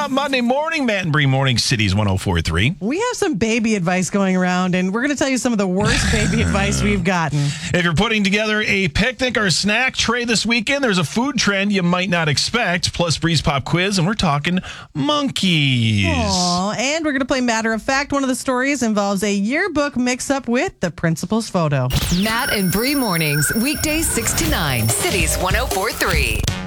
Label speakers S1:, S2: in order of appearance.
S1: Monday morning, Matt and Bree Morning Cities 104.3.
S2: We have some baby advice going around, and we're going to tell you some of the worst baby advice we've gotten.
S1: If you're putting together a picnic or snack tray this weekend, there's a food trend you might not expect, plus Breeze Pop quiz, and we're talking monkeys.
S2: Aww, and we're going to play Matter of Fact. One of the stories involves a yearbook mix-up with the principal's photo.
S3: Matt and Bree Mornings, weekdays 6 to 9, Cities 104.3.